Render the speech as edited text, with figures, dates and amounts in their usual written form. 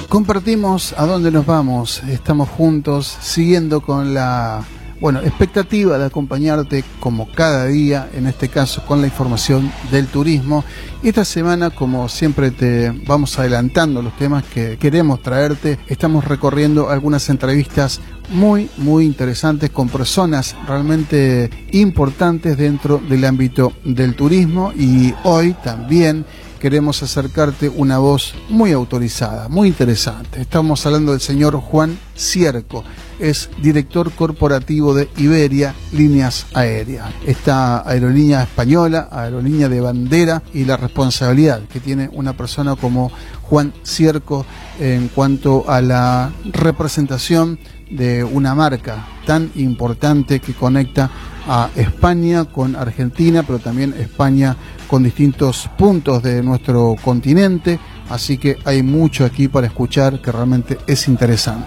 Compartimos a dónde nos vamos, estamos juntos, siguiendo con la expectativa de acompañarte como cada día, en este caso con la información del turismo. Esta semana, como siempre, te vamos adelantando los temas que queremos traerte. Estamos recorriendo algunas entrevistas muy interesantes con personas realmente importantes dentro del ámbito del turismo, y hoy también queremos acercarte una voz muy autorizada, muy interesante. Estamos hablando del señor Juan Cierco, es director corporativo de Iberia Líneas Aéreas. Esta aerolínea española, aerolínea de bandera, y la responsabilidad que tiene una persona como Juan Cierco en cuanto a la representación de una marca tan importante que conecta a España con Argentina, pero también España con distintos puntos de nuestro continente. Así que hay mucho aquí para escuchar que realmente es interesante.